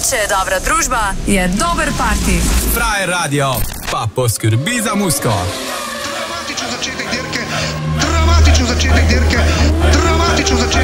če je dobra družba, je dober party. Frajer radio pa poskrbi za muziko. Dramatičen začetek dirke, dramatičen začetek dirke, dramatičen začetek